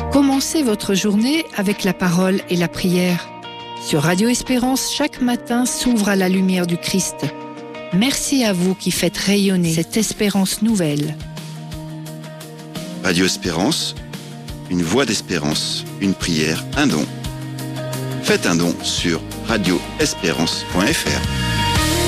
Commencez votre journée avec la parole et la prière. Sur Radio Espérance, chaque matin s'ouvre à la lumière du Christ. Merci à vous qui faites rayonner cette espérance nouvelle. Radio Espérance, une voix d'espérance, une prière, un don. Faites un don sur radioespérance.fr.